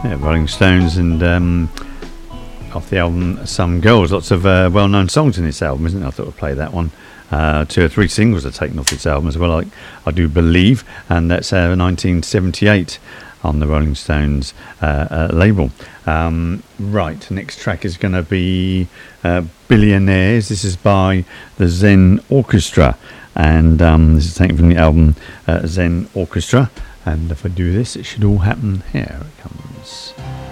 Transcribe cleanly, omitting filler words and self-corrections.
Yeah, Rolling Stones, and off the album Some Girls. Lots of well-known songs in this album, isn't it? I thought I'd play that one. 2 or 3 singles are taken off this album as well, I do believe, and that's 1978 on the Rolling Stones label. Right, next track is going to be Billionaires. This is by the Zen Orchestra, and this is taken from the album Zen Orchestra. And if I do this, it should all happen. Here it comes.